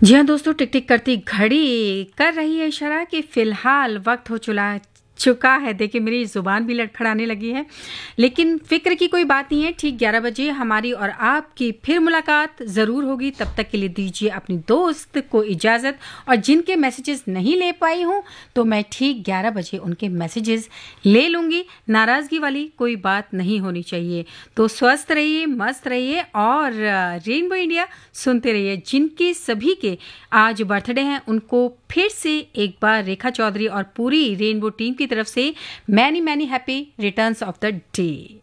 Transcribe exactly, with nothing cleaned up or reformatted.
जी हाँ दोस्तों, टिक टिक करती घड़ी कर रही है इशारा कि फ़िलहाल वक्त हो चुला चुका है। देखिए मेरी ज़ुबान भी लड़खड़ाने लगी है, लेकिन फ़िक्र की कोई बात नहीं है। ठीक ग्यारह बजे हमारी और आपकी फिर मुलाकात ज़रूर होगी। तब तक के लिए दीजिए अपनी दोस्त को इजाज़त, और जिनके मैसेजेस नहीं ले पाई हूँ तो मैं ठीक ग्यारह बजे उनके मैसेजेस ले लूँगी। नाराज़गी वाली कोई बात नहीं होनी चाहिए। तो स्वस्थ रहिए, मस्त रहिए और रेनबो इंडिया सुनते रहिए। जिनके सभी के आज बर्थडे हैं उनको फिर से एक बार रेखा चौधरी और पूरी रेनबो टीम की तरफ से many many happy returns of the day.